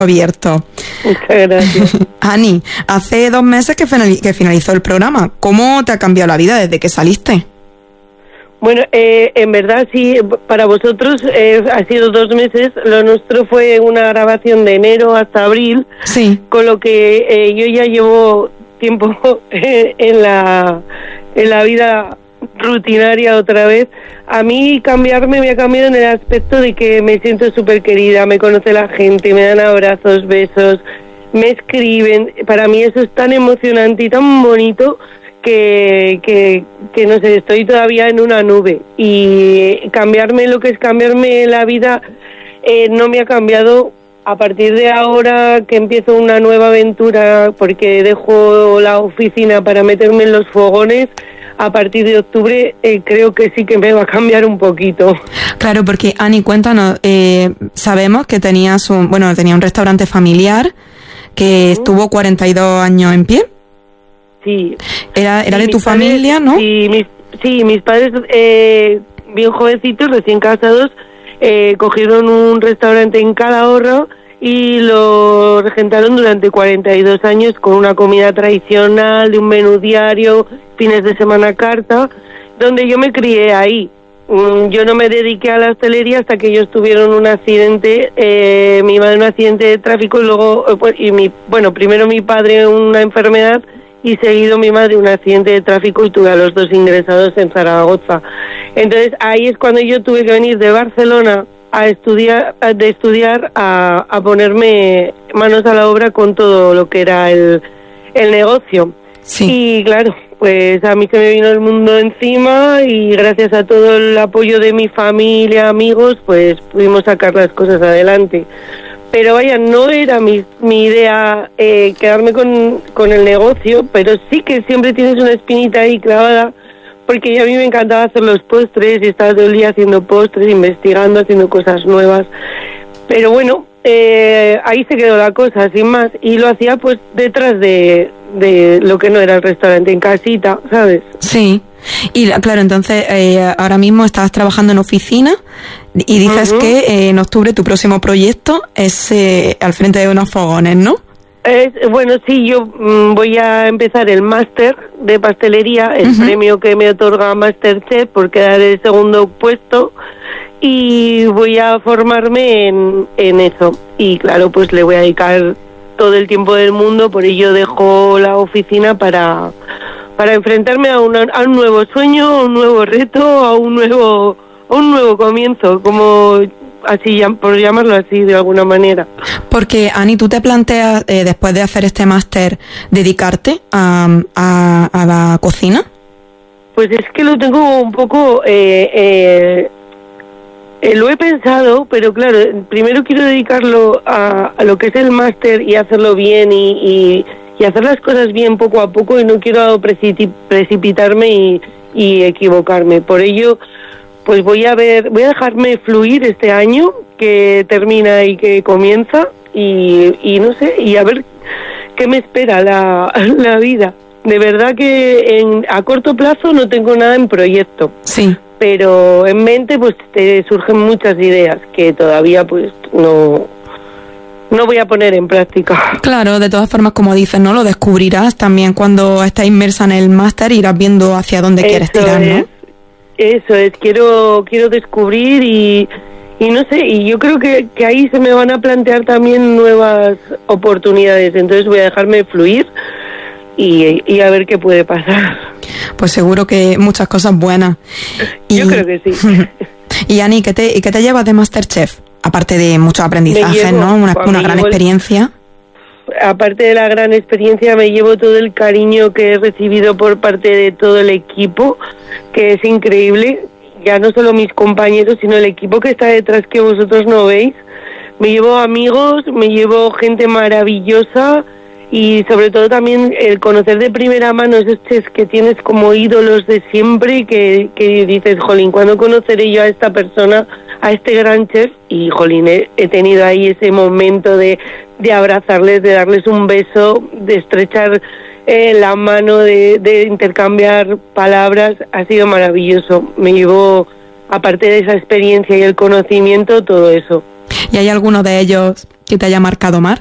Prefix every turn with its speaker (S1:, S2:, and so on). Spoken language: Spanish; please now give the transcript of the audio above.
S1: abierto.
S2: Muchas gracias.
S1: Ani, hace 2 meses que finalizó el programa. ¿Cómo te ha cambiado la vida desde que saliste?
S2: Bueno, en verdad sí, para vosotros ha sido 2 meses. Lo nuestro fue una grabación de enero hasta abril.
S1: Sí.
S2: Con lo que yo ya llevo tiempo en la vida rutinaria otra vez. A mí cambiarme me ha cambiado en el aspecto de que me siento súper querida, me conoce la gente, me dan abrazos, besos, me escriben. Para mí eso es tan emocionante y tan bonito que no sé, estoy todavía en una nube. Y cambiarme lo que es cambiarme la vida no me ha cambiado. A partir de ahora que empiezo una nueva aventura, porque dejo la oficina para meterme en los fogones, a partir de octubre creo que sí que me va a cambiar un poquito.
S1: Claro, porque Ani, cuéntanos, sabemos que tenía un restaurante familiar que estuvo 42 años en pie.
S2: Sí.
S1: Era de tu familia, ¿no?
S2: Sí, mis padres, bien jovencitos, recién casados, cogieron un restaurante en Calahorra y lo regentaron durante 42 años con una comida tradicional, de un menú diario, fines de semana carta, donde yo me crié ahí. Yo no me dediqué a la hostelería hasta que ellos tuvieron un accidente, mi madre un accidente de tráfico y luego, primero mi padre una enfermedad y seguido mi madre un accidente de tráfico y tuve a los 2 ingresados en Zaragoza. Entonces ahí es cuando yo tuve que venir de Barcelona a estudiar a ponerme manos a la obra con todo lo que era el negocio. Sí. Y claro, pues a mí se me vino el mundo encima y gracias a todo el apoyo de mi familia, amigos, pues pudimos sacar las cosas adelante. Pero vaya, no era mi idea quedarme con el negocio, pero sí que siempre tienes una espinita ahí clavada, porque a mí me encantaba hacer los postres y estaba todo el día haciendo postres, investigando, haciendo cosas nuevas. Pero bueno, ahí se quedó la cosa, sin más. Y lo hacía pues detrás de lo que no era el restaurante, en casita, ¿sabes? Sí.
S1: Y claro, entonces ahora mismo estás trabajando en oficina y dices que en octubre tu próximo proyecto es al frente de unos fogones, ¿no?
S2: Bueno, sí, yo voy a empezar el máster de pastelería, el premio que me otorga Masterchef por quedar el segundo puesto, y voy a formarme en eso. Y claro, pues le voy a dedicar todo el tiempo del mundo, por ello dejo la oficina para enfrentarme a un nuevo sueño, a un nuevo reto, a un nuevo comienzo, como así, por llamarlo así de alguna manera.
S1: Porque, Ani, ¿tú te planteas, después de hacer este máster, dedicarte a la cocina?
S2: Pues es que lo tengo un poco... lo he pensado, pero claro, primero quiero dedicarlo a lo que es el máster y hacerlo bien y hacer las cosas bien poco a poco, y no quiero precipitarme y equivocarme. Por ello, pues voy a dejarme fluir este año que termina y que comienza, y no sé, y a ver qué me espera la vida. De verdad que a corto plazo no tengo nada en proyecto.
S1: Sí.
S2: Pero en mente pues te surgen muchas ideas que todavía pues no voy a poner en práctica.
S1: Claro, de todas formas, como dices, ¿no? Lo descubrirás también cuando estés inmersa en el máster, irás viendo hacia dónde quieres tirar, ¿no?
S2: Eso es, quiero descubrir y no sé, y yo creo que ahí se me van a plantear también nuevas oportunidades, entonces voy a dejarme fluir y a ver qué puede pasar.
S1: Pues seguro que muchas cosas buenas.
S2: Yo creo que sí.
S1: Y Ani, ¿qué te llevas de Masterchef? Aparte de muchos aprendizajes, ¿no? Una gran experiencia.
S2: Aparte de la gran experiencia, me llevo todo el cariño que he recibido por parte de todo el equipo, que es increíble. Ya no solo mis compañeros, sino el equipo que está detrás, que vosotros no veis. Me llevo amigos, me llevo gente maravillosa, y sobre todo también el conocer de primera mano esos chefs que tienes como ídolos de siempre, que dices, jolín, ¿cuándo conoceré yo a esta persona, a este gran chef? Y jolín, he tenido ahí ese momento de abrazarles, de darles un beso, de estrechar la mano, de intercambiar palabras. Ha sido maravilloso. Me llevo, aparte de esa experiencia y el conocimiento, todo eso.
S1: ¿Y hay alguno de ellos que te haya marcado, Mar?